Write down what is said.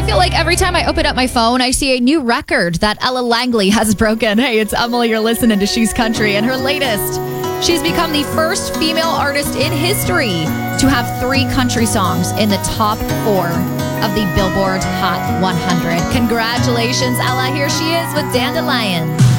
I feel like every time I open up my phone, I see a new record that Ella Langley has broken. Hey, it's Emily. You're listening to She's Country. And her latest, she's become the first female artist in history to have 3 country songs in the top 4 of the Billboard Hot 100. Congratulations, Ella. Here she is with Dandelion.